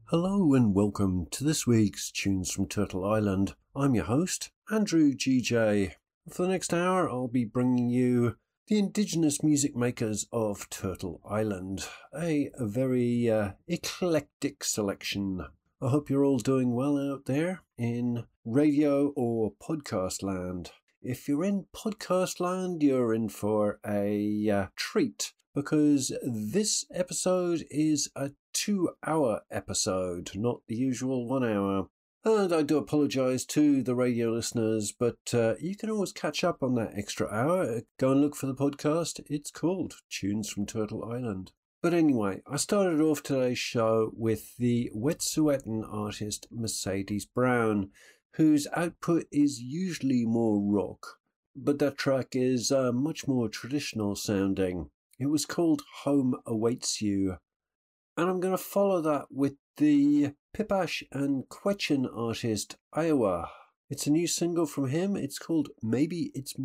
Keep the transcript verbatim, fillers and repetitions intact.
Hello and welcome to this week's Tunes from Turtle Island. I'm your host, Andrew G J. For the next hour, I'll be bringing you the indigenous music makers of Turtle Island, a, a very uh, eclectic selection. I hope you're all doing well out there in radio or podcast land. If you're in podcast land, you're in for a uh, treat, because this episode is a two-hour episode, not the usual one hour. And I do apologise to the radio listeners, but uh, you can always catch up on that extra hour. Go and look for the podcast. It's called Tunes from Turtle Island. But anyway, I started off today's show with the Wet'suwet'en artist Mercedes Brown, whose output is usually more rock, but that track is uh, much more traditional sounding. It was called Home Awaits You. And I'm going to follow that with the Pipash and Quechan artist Iowa. It's a new single from him. It's called Maybe It's